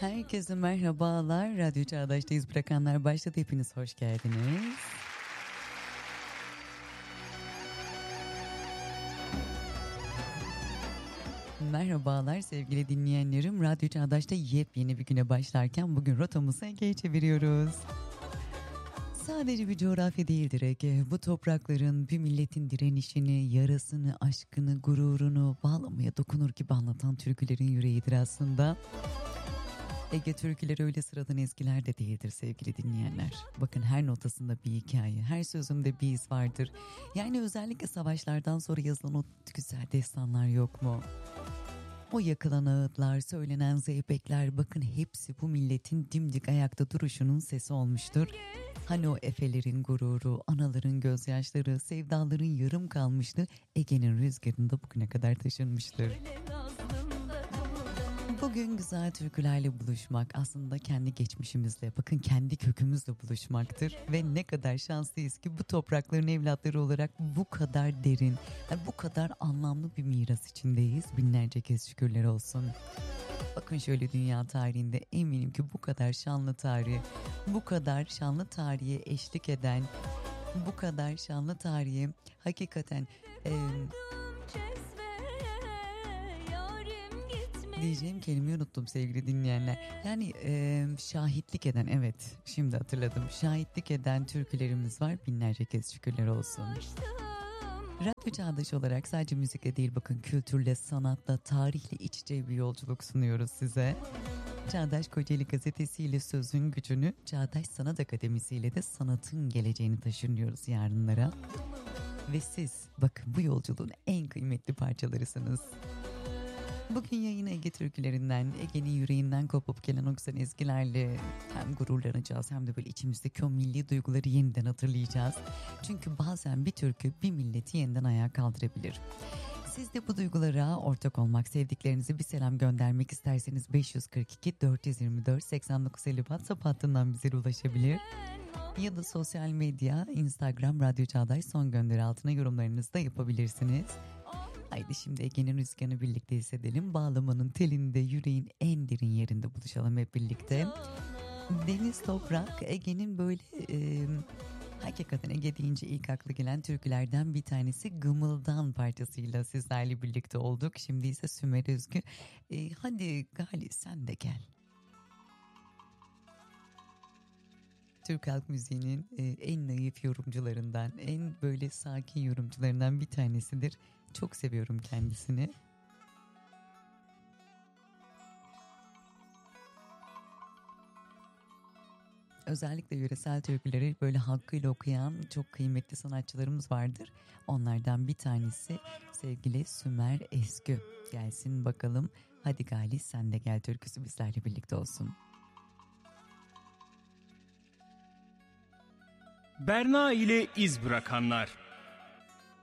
Herkese merhabalar. Radyo Çağdaş'tayız, bırakanlar başladı. Hepiniz hoş geldiniz. Merhabalar sevgili dinleyenlerim. Radyo Çağdaş'ta yepyeni bir güne başlarken bugün rotamızı Ege'ye çeviriyoruz. Sadece bir coğrafya değildir Ege. Bu toprakların bir milletin direnişini, yarasını, aşkını, gururunu bağlamaya dokunur gibi anlatan türkülerin yüreğidir aslında. Ege türküleri öyle sıradan ezgiler de değildir sevgili dinleyenler. Bakın her notasında bir hikaye, her sözümde bir iz vardır. Yani özellikle savaşlardan sonra yazılan o güzel destanlar yok mu? O yakılan ağıtlar, söylenen zeybekler, bakın hepsi bu milletin dimdik ayakta duruşunun sesi olmuştur. Hani o efelerin gururu, anaların gözyaşları, sevdaların yarım kalmıştı, Ege'nin rüzgarında bugüne kadar taşınmıştır. Bugün güzel türkülerle buluşmak aslında kendi geçmişimizle, bakın kendi kökümüzle buluşmaktır. Ve ne kadar şanslıyız ki bu toprakların evlatları olarak bu kadar derin, bu kadar anlamlı bir miras içindeyiz. Binlerce kez şükürler olsun. Bakın şöyle dünya tarihinde eminim ki bu kadar şanlı tarihi, bu kadar şanlı tarihe eşlik eden, bu kadar şanlı tarihe hakikaten... diyeceğim kelimeyi unuttum sevgili dinleyenler. Yani şahitlik eden, evet şimdi hatırladım. Şahitlik eden türkülerimiz var. Binlerce kez şükürler olsun. Radyo Çağdaş olarak sadece müzikle değil, bakın kültürle, sanatla, tarihle iç içe bir yolculuk sunuyoruz size. Çağdaş Kocaeli Gazetesi ile sözün gücünü, Çağdaş Sanat Akademisi ile de sanatın geleceğini taşınıyoruz yarınlara. Ve siz bakın bu yolculuğun en kıymetli parçalarısınız. Bugün yayına Ege türkülerinden, Ege'nin yüreğinden kopup gelen o güzel ezgilerle hem gururlanacağız hem de böyle içimizdeki o milli duyguları yeniden hatırlayacağız. Çünkü bazen bir türkü bir milleti yeniden ayağa kaldırabilir. Siz de bu duygulara ortak olmak, sevdiklerinize bir selam göndermek isterseniz 542 424 8950 WhatsApp hattından bize ulaşabilir. Ya da sosyal medya, Instagram Radyo Çağdaş son gönderi altına yorumlarınızı da yapabilirsiniz. Haydi şimdi Ege'nin rüzgarını birlikte hissedelim. Bağlamanın telinde, yüreğin en derin yerinde buluşalım hep birlikte. Deniz Toprak, Ege'nin böyle hakikaten Ege deyince ilk akla gelen türkülerden bir tanesi. Gımıldan parçasıyla sizlerle birlikte olduk. Şimdi ise Sümer Özgü. Hadi Gali sen de gel. Türk halk müziğinin en naif yorumcularından, en böyle sakin yorumcularından bir tanesidir. Çok seviyorum kendisini. Özellikle yöresel türküleri böyle hakkıyla okuyan çok kıymetli sanatçılarımız vardır. Onlardan bir tanesi sevgili Sümer Özgü. Gelsin bakalım. Hadi Gali sen de gel türküsü bizlerle birlikte olsun. Berna ile iz bırakanlar.